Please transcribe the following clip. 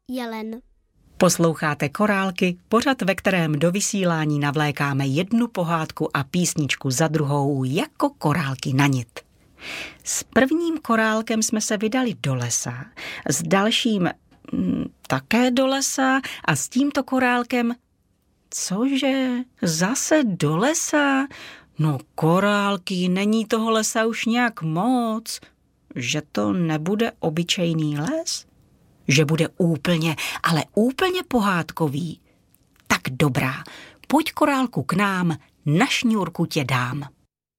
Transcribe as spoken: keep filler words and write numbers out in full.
Jelen. Posloucháte Korálky, pořad, ve kterém do vysílání navlékáme jednu pohádku a písničku za druhou jako korálky na nit. S prvním korálkem jsme se vydali do lesa, s dalším m, také do lesa a s tímto korálkem, cože, zase do lesa? No korálky, není toho lesa už nějak moc, že to nebude obyčejný les? Že bude úplně, ale úplně pohádkový. Tak dobrá, pojď korálku k nám, na šňůrku tě dám.